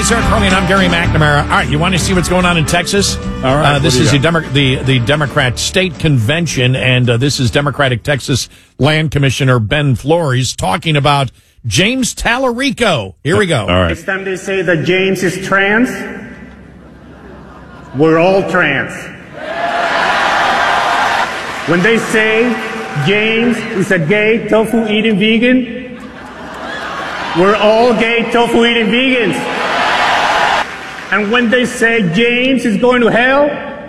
He's Eric Carly, and I'm Gary McNamara. All right, you want to see what's going on in Texas? All right. This is the Democrat State Convention, and this is Democratic Texas Land Commissioner Ben Flores talking about James Tallarico. Here we go. All right. Next time they say that James is trans, we're all trans. When they say James is a gay tofu-eating vegan, we're all gay tofu-eating vegans. And when they say James is going to hell,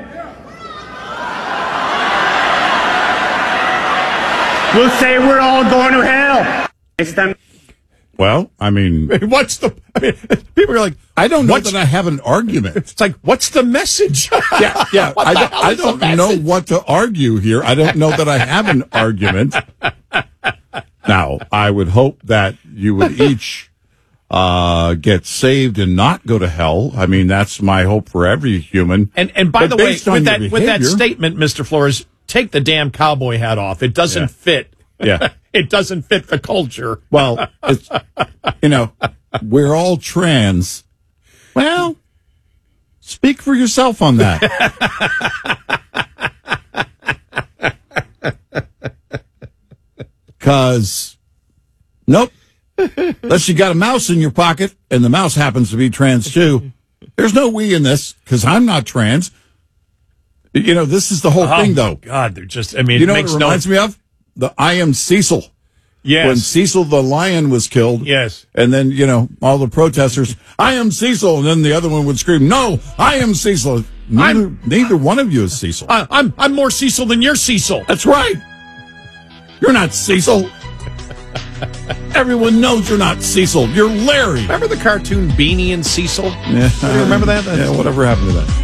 we'll say we're all going to hell. Next time. Well, I mean, People are like, I don't know that I have an argument. It's like, what's the message? Yeah. I don't know what to argue here. I don't know that I have an argument. Now, I would hope that you would each get saved and not go to hell. I mean, that's my hope for every human. And by the way, based on your with that behavior- statement, Mr. Flores, take the damn cowboy hat off. It doesn't fit. Yeah. It doesn't fit the culture. Well, it's, we're all trans. Well, speak for yourself on that. Because, nope. Unless you got a mouse in your pocket, and the mouse happens to be trans too. There's no we in this, because I'm not trans. This is the whole thing, though. God, they're just, You know what it reminds me of? The I Am Cecil. Yes. When Cecil the lion was killed. Yes. And then, all the protesters, I am Cecil. And then the other one would scream, no, I am Cecil. Neither one of you is Cecil. I'm more Cecil than you're Cecil. That's right. You're not Cecil. Everyone knows you're not Cecil. You're Larry. Remember the cartoon Beanie and Cecil? Yeah. Do you remember that? Yeah, whatever happened to that?